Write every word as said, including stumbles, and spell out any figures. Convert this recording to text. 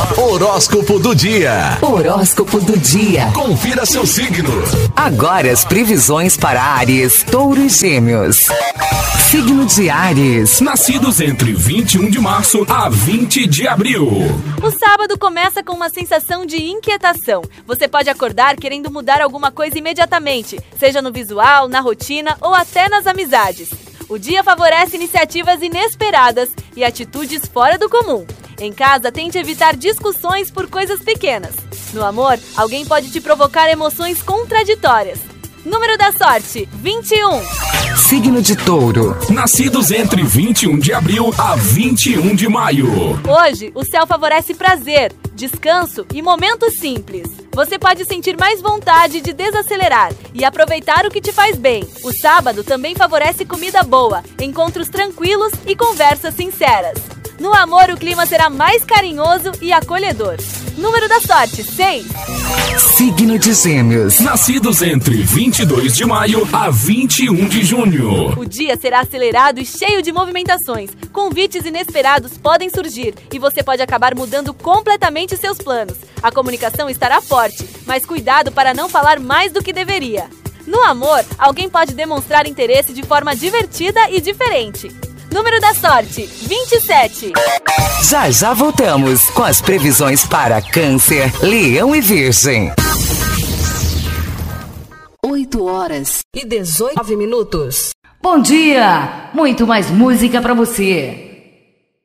Horóscopo do dia. Horóscopo do dia. Confira seu signo. Agora as previsões para Áries, Touro e Gêmeos. Signo de Áries. Nascidos entre vinte e um de março a vinte de abril. O sábado começa com uma sensação de inquietação. Você pode acordar querendo mudar alguma coisa imediatamente, seja no visual, na rotina ou até nas amizades. O dia favorece iniciativas inesperadas e atitudes fora do comum. Em casa, tente evitar discussões por coisas pequenas. No amor, alguém pode te provocar emoções contraditórias. Número da sorte, vinte e um. Signo de Touro. Nascidos entre vinte e um de abril a vinte e um de maio. Hoje, o céu favorece prazer, descanso e momentos simples. Você pode sentir mais vontade de desacelerar e aproveitar o que te faz bem. O sábado também favorece comida boa, encontros tranquilos e conversas sinceras. No amor, o clima será mais carinhoso e acolhedor. Número da sorte, seis. Signo de Gêmeos. Nascidos entre vinte e dois de maio a vinte e um de junho. O dia será acelerado e cheio de movimentações. Convites inesperados podem surgir e você pode acabar mudando completamente seus planos. A comunicação estará forte, mas cuidado para não falar mais do que deveria. No amor, alguém pode demonstrar interesse de forma divertida e diferente. Número da sorte, vinte e sete. Já já voltamos com as previsões para Câncer, Leão e Virgem. oito horas e dezoito minutos. Bom dia! Muito mais música pra você.